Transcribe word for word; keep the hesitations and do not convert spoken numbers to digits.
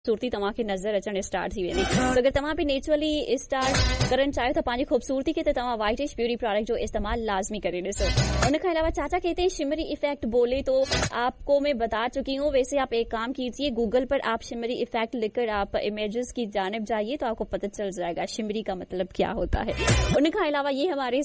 खूबसूरती तव्हां खे नज़र अचण स्टार्ट थी वेंदी। तो अगर तव्हां भी नेचुरली स्टार्ट करण चाहियो त पंहिंजी खूबसूरती खे त तव्हां वाइटिश ब्यूटी प्रोडक्ट जो इस्तेमाल लाज़मी करे ॾिसो। उन खां अलावा चाचा कहते हैं शिमरी इफेक्ट बोले तो आपको मैं बता चुकी हूँ। वैसे आप एक काम कीजिए, गूगल पर आप शिमरी इफेक्ट लिखकर आप इमेजेस की जानिब जाइए तो आपको पता चल जाएगा शिमरी का मतलब क्या होता है। उन खां अलावा ये हमारे